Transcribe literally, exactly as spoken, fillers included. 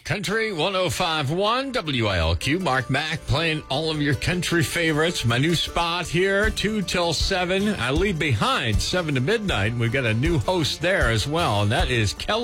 Country one oh five point one W I L Q. Mark Mack playing all of your country favorites. My new spot here, two till seven. I leave behind seven to midnight. We've got a new host there as well, and that is Kelly.